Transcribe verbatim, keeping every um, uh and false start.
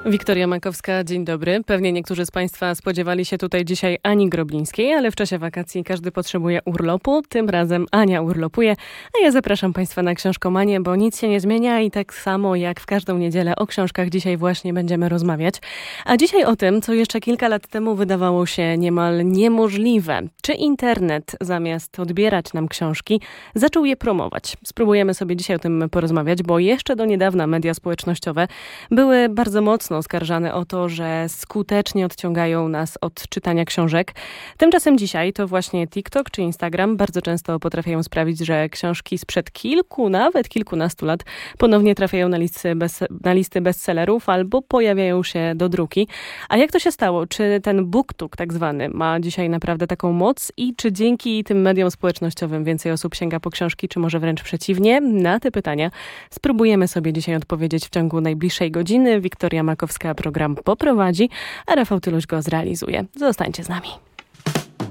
Wiktoria Makowska, dzień dobry. Pewnie niektórzy z Państwa spodziewali się tutaj dzisiaj Ani Groblińskiej, ale w czasie wakacji każdy potrzebuje urlopu. Tym razem Ania urlopuje, a ja zapraszam Państwa na Książkomanię, bo nic się nie zmienia i tak samo jak w każdą niedzielę o książkach dzisiaj właśnie będziemy rozmawiać. A dzisiaj o tym, co jeszcze kilka lat temu wydawało się niemal niemożliwe. Czy internet zamiast odbierać nam książki, zaczął je promować? Spróbujemy sobie dzisiaj o tym porozmawiać, bo jeszcze do niedawna media społecznościowe były bardzo mocno oskarżane o to, że skutecznie odciągają nas od czytania książek. Tymczasem dzisiaj to właśnie TikTok czy Instagram bardzo często potrafią sprawić, że książki sprzed kilku, nawet kilkunastu lat ponownie trafiają na listy, bez, na listy bestsellerów albo pojawiają się do druki. A jak to się stało? Czy ten BookTok tak zwany ma dzisiaj naprawdę taką moc i czy dzięki tym mediom społecznościowym więcej osób sięga po książki, czy może wręcz przeciwnie? Na te pytania spróbujemy sobie dzisiaj odpowiedzieć w ciągu najbliższej godziny. Wiktoria Makowska program poprowadzi, a Rafał Tyluś go zrealizuje. Zostańcie z nami.